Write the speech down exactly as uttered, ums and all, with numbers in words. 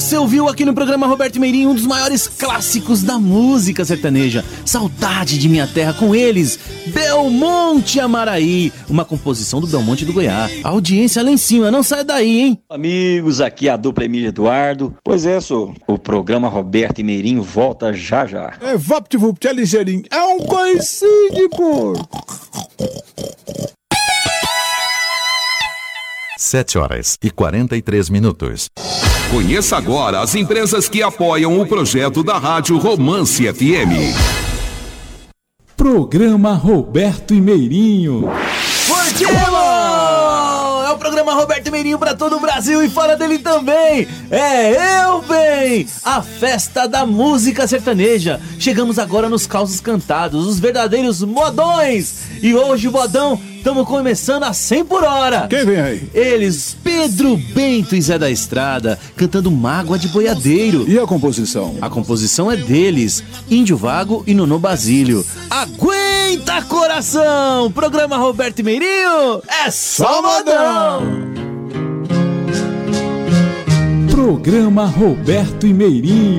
Você ouviu aqui no programa Roberto Meirinho um dos maiores clássicos da música sertaneja, Saudade de Minha Terra, com eles, Belmonte Amaraí, uma composição do Belmonte do Goiás. A audiência lá em cima, não sai daí, hein? Amigos, aqui é a dupla Emílio Eduardo. Pois é, sou. O programa Roberto e Meirinho volta já já. É VaptVupt, é ligeirinho. É um coicinho, pô. sete horas e quarenta e três minutos. Conheça agora as empresas que apoiam o projeto da Rádio Romance F M. Programa Roberto e Meirinho. Curtimos! É o programa Roberto Meirinho para todo o Brasil e fora dele também. É Eu Bem, a festa da música sertaneja. Chegamos agora nos causos cantados, os verdadeiros modões. E hoje o modão, estamos começando a cem por hora. Quem vem aí? Eles, Pedro Bento e Zé da Estrada, cantando Mágoa de Boiadeiro. E a composição? A composição é deles, Índio Vago e Nonô Basílio. Aguenta, coração! Programa Roberto e Meirinho é só modão! Programa Roberto e Meirinho.